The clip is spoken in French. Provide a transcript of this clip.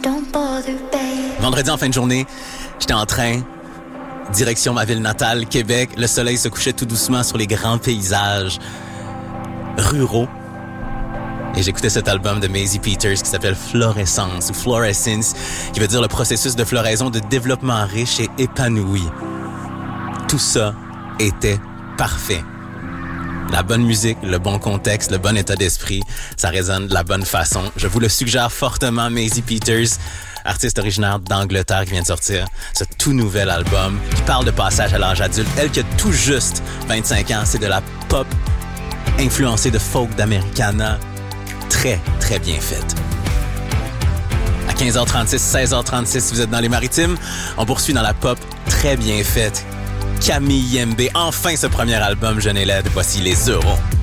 Vendredi en fin de journée, j'étais en train, direction ma ville natale, Québec. Le soleil se couchait tout doucement sur les grands paysages ruraux. Et j'écoutais cet album de Maisie Peters qui s'appelle Florescence ou Fluorescence, qui veut dire le processus de floraison de développement riche et épanoui. Tout ça était parfait. La bonne musique, le bon contexte, le bon état d'esprit, ça résonne de la bonne façon. Je vous le suggère fortement, Maisie Peters, artiste originaire d'Angleterre qui vient de sortir ce tout nouvel album qui parle de passage à l'âge adulte. Elle qui a tout juste 25 ans, c'est de la pop influencée de folk d'Americana. Très, très bien faite. À 15h36, 16h36, si vous êtes dans les Maritimes, on poursuit dans la pop très bien faite. Camille Yembe, enfin ce premier album Jeune et laide, voici Les Euros.